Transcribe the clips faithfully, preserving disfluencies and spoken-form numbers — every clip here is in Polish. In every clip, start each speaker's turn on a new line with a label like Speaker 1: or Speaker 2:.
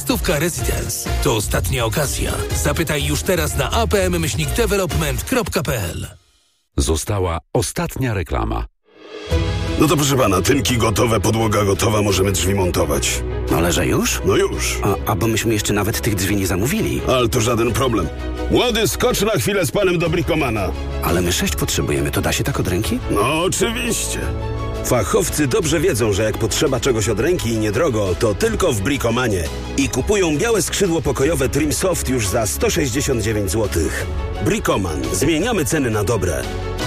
Speaker 1: Stówka Residence. To ostatnia okazja. Zapytaj już teraz na a p m myślnik development kropka p l.
Speaker 2: Została ostatnia reklama.
Speaker 3: No to proszę pana, tynki gotowe, podłoga gotowa, możemy drzwi montować.
Speaker 4: No ale że już?
Speaker 3: No już.
Speaker 4: A, a bo myśmy jeszcze nawet tych drzwi nie zamówili.
Speaker 3: Ale to żaden problem. Młody, skocz na chwilę z panem do Bricomana.
Speaker 4: Ale my sześć potrzebujemy, to da się tak od ręki?
Speaker 3: No oczywiście.
Speaker 5: Fachowcy dobrze wiedzą, że jak potrzeba czegoś od ręki i niedrogo, to tylko w Bricomanie. I kupują białe skrzydło pokojowe Trim Soft już za sto sześćdziesiąt dziewięć złotych. Bricoman. Zmieniamy ceny na dobre.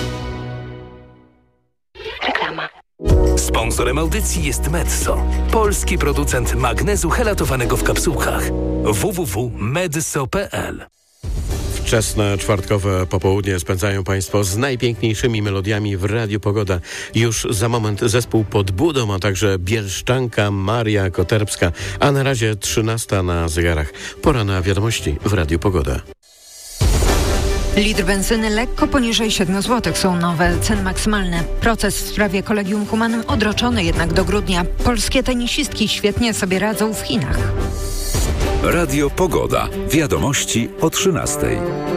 Speaker 1: Reklama. Sponsorem audycji jest Medzo, polski producent magnezu helatowanego w kapsułkach. w w w kropka medso kropka p l.
Speaker 6: Wczesne czwartkowe popołudnie spędzają Państwo z najpiękniejszymi melodiami w Radiu Pogoda. Już za moment zespół Pod Budą, a także bielszczanka Maria Koterbska, a na razie trzynasta na zegarach. Pora na wiadomości w Radiu Pogoda.
Speaker 7: Litr benzyny lekko poniżej siedmiu złotych są nowe ceny maksymalne. Proces w sprawie Collegium Humanum odroczony jednak do grudnia. Polskie tenisistki świetnie sobie radzą w Chinach.
Speaker 2: Radio Pogoda. Wiadomości o trzynastej.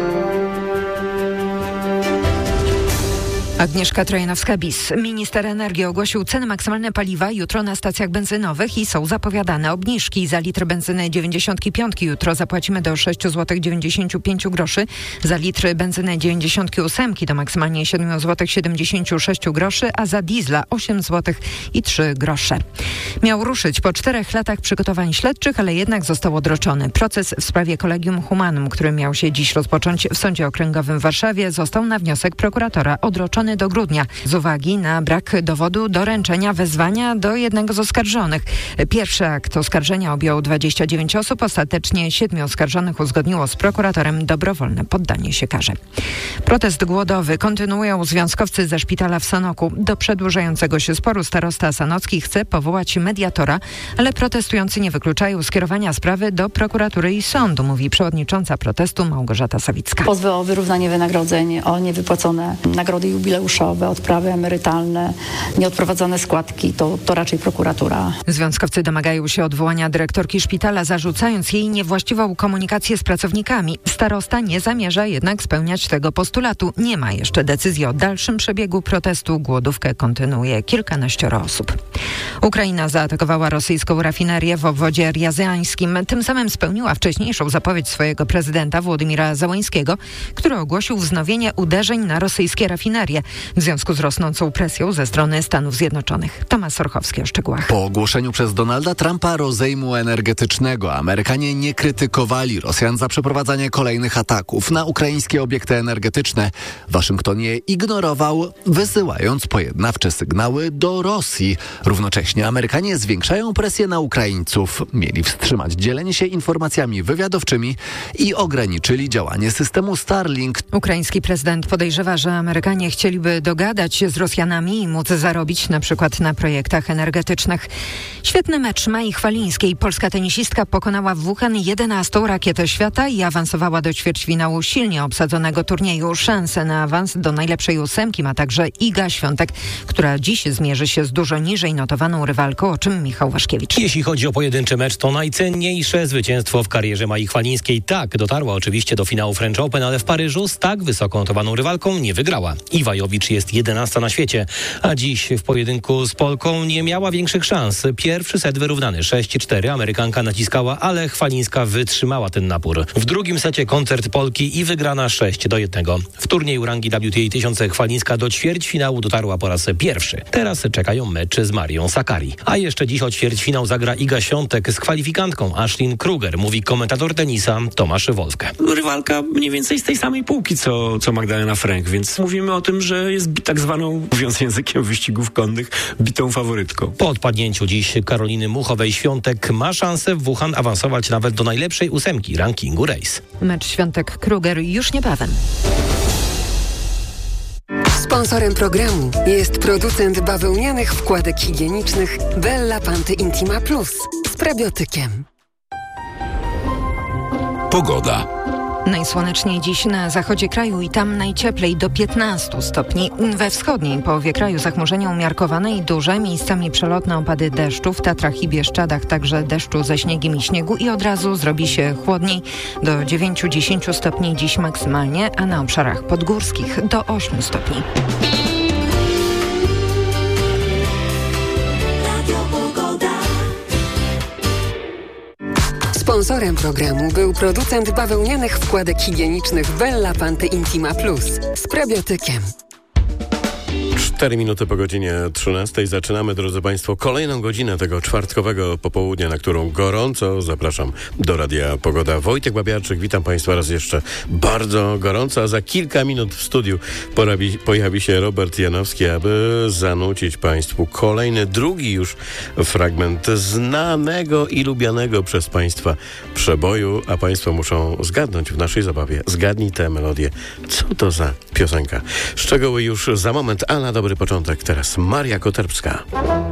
Speaker 7: Agnieszka Trojanowska-Bis. Minister energii ogłosił ceny maksymalne paliwa jutro na stacjach benzynowych i są zapowiadane obniżki. Za litr benzyny dziewięćdziesiąt pięć jutro zapłacimy do sześć złotych dziewięćdziesiąt pięć groszy. Za litr benzyny dziewięćdziesiąt osiem do maksymalnie siedem złotych siedemdziesiąt sześć groszy, a za diesla osiem złotych i trzy grosze. Miał ruszyć po czterech latach przygotowań śledczych, ale jednak został odroczony. Proces w sprawie Collegium Humanum, który miał się dziś rozpocząć w Sądzie Okręgowym w Warszawie, został na wniosek prokuratora odroczony do grudnia z uwagi na brak dowodu doręczenia wezwania do jednego z oskarżonych. Pierwszy akt oskarżenia objął dwadzieścia dziewięć osób. Ostatecznie siedmiu oskarżonych uzgodniło z prokuratorem dobrowolne poddanie się karze. Protest głodowy kontynuują związkowcy ze szpitala w Sanoku. Do przedłużającego się sporu starosta sanocki chce powołać mediatora, ale protestujący nie wykluczają skierowania sprawy do prokuratury i sądu, mówi przewodnicząca protestu Małgorzata Sawicka.
Speaker 8: Pozwy o wyrównanie wynagrodzeń, o niewypłacone nagrody jubileuszowe, odprawy emerytalne, nieodprowadzone składki, to, to raczej prokuratura.
Speaker 7: Związkowcy domagają się odwołania dyrektorki szpitala, zarzucając jej niewłaściwą komunikację z pracownikami. Starosta nie zamierza jednak spełniać tego postulatu. Nie ma jeszcze decyzji o dalszym przebiegu protestu. Głodówkę kontynuuje kilkanaścioro osób. Ukraina zaatakowała rosyjską rafinerię w obwodzie riazańskim. Tym samym spełniła wcześniejszą zapowiedź swojego prezydenta Władimira Zełańskiego, który ogłosił wznowienie uderzeń na rosyjskie rafinerie w związku z rosnącą presją ze strony Stanów Zjednoczonych. Tomasz Orchowski o szczegółach.
Speaker 9: Po ogłoszeniu przez Donalda Trumpa rozejmu energetycznego Amerykanie nie krytykowali Rosjan za przeprowadzanie kolejnych ataków na ukraińskie obiekty energetyczne. Waszyngton je ignorował, wysyłając pojednawcze sygnały do Rosji. Równocześnie Amerykanie zwiększają presję na Ukraińców. Mieli wstrzymać dzielenie się informacjami wywiadowczymi i ograniczyli działanie systemu Starlink.
Speaker 7: Ukraiński prezydent podejrzewa, że Amerykanie chcieliby dogadać się z Rosjanami i móc zarobić na przykład na projektach energetycznych. Świetny mecz Mai Chwalińskiej. Polska tenisistka pokonała w Wuhan jedenastą rakietę świata i awansowała do ćwierćfinału silnie obsadzonego turnieju. Szansę na awans do najlepszej ósemki ma także Iga Świątek, która dziś zmierzy się z dużo niżej notowaną rywalką, o czym Michał Waszkiewicz.
Speaker 10: Jeśli chodzi o pojedynczy mecz, to najcenniejsze zwycięstwo w karierze Mai Chwalińskiej. Tak, dotarła oczywiście do finału French Open, ale w Paryżu z tak wysoko notowaną rywalką nie wygrała. Iwa Jowicz jest jedenasta na świecie, a dziś w pojedynku z Polką nie miała większych szans. Pierwszy set wyrównany sześć cztery, Amerykanka naciskała, ale Chwalińska wytrzymała ten napór. W drugim secie koncert Polki i wygrana sześć do jednego. W turnieju rangi W T A tysiąc Chwalińska do ćwierćfinału dotarła po raz pierwszy. Teraz czekają mecze z Marią Sakkari. A jeszcze dziś o ćwierćfinał zagra Iga Świątek z kwalifikantką Ashlyn Kruger, mówi komentator tenisa Tomasz Wolfke.
Speaker 11: Rywalka mniej więcej z tej samej półki, co, co Magdalena Frank, więc mówimy o tym, że jest tak zwaną, mówiąc językiem wyścigów konnych, bitą faworytką.
Speaker 10: Po odpadnięciu dziś Karoliny Muchowej Świątek ma szansę w Wuhan awansować nawet do najlepszej ósemki rankingu Race.
Speaker 7: Mecz Świątek-Kruger już niebawem.
Speaker 12: Sponsorem programu jest producent bawełnianych wkładek higienicznych Bella Panty Intima Plus z prebiotykiem.
Speaker 2: Pogoda.
Speaker 7: Najsłoneczniej dziś na zachodzie kraju i tam najcieplej do piętnastu stopni. We wschodniej połowie kraju zachmurzenie umiarkowane i duże, miejscami przelotne opady deszczu, w Tatrach i Bieszczadach także deszczu ze śniegiem i śniegu i od razu zrobi się chłodniej do dziewięć do dziesięciu stopni dziś maksymalnie, a na obszarach podgórskich do ośmiu stopni.
Speaker 12: Sponsorem programu był producent bawełnianych wkładek higienicznych Bella Panty Intima Plus z probiotykiem.
Speaker 6: Cztery minuty po godzinie trzynastej zaczynamy, drodzy Państwo, kolejną godzinę tego czwartkowego popołudnia, na którą gorąco zapraszam do Radia Pogoda. Wojtek Babiarczyk, witam Państwa raz jeszcze bardzo gorąco, a za kilka minut w studiu pojawi, pojawi się Robert Janowski, aby zanucić Państwu kolejny, drugi już fragment znanego i lubianego przez Państwa przeboju, a Państwo muszą zgadnąć w naszej zabawie. Zgadnij tę melodię. Co to za piosenka? Szczegóły już za moment, a na dobry początek teraz Maria Koterpska.